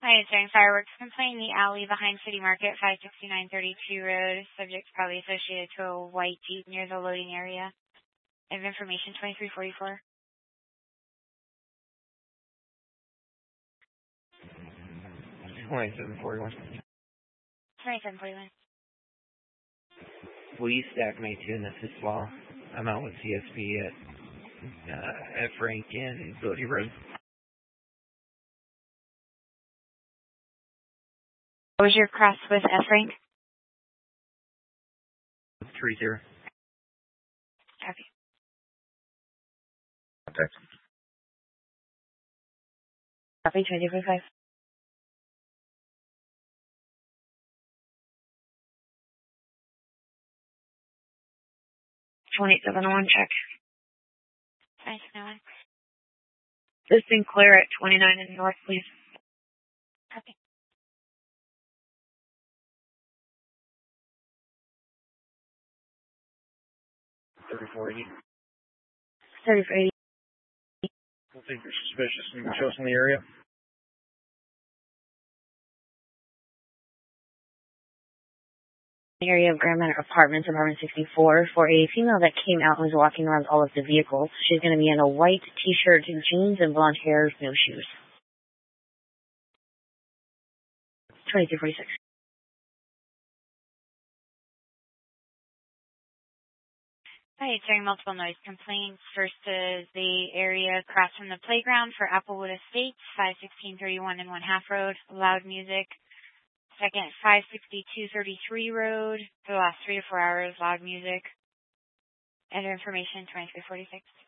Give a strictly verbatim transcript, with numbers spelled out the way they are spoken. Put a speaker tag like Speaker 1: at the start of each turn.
Speaker 1: Hi, it's during fireworks complaint in the alley behind City Market, five sixty-nine thirty-two Road. Subject probably associated to a white Jeep near the loading area. I have information twenty-three forty-four.
Speaker 2: twenty-seven forty-one.
Speaker 1: twenty-seven forty-one.
Speaker 2: Will you stack me tune this as well? I'm out with C S B at, uh, at Frank and Bodie Road.
Speaker 1: What was your cross with F rank?
Speaker 2: Three zero.
Speaker 1: Copy.
Speaker 2: Okay.
Speaker 1: Copy, twenty-two forty-five. twenty-seven oh one, check. twenty-seven oh one. This thing clear at twenty-nine in north, please. Copy.
Speaker 2: thirty-four eighty.
Speaker 1: thirty-four eighty.
Speaker 2: I think you're suspicious and you can show us in the area.
Speaker 1: Area of Grand Manor Apartments, apartment sixty-four, for a female that came out and was walking around all of the vehicles. She's going to be in a white t-shirt, jeans, and blonde hair, no shoes. twenty-two forty-six. Hi, it's during multiple noise complaints. First is the area across from the playground for Applewood Estates, five sixteen thirty-one and one half road, loud music. Second, five sixty-two thirty-three road, for the last three to four hours, loud music. Enter information, twenty-three forty-six.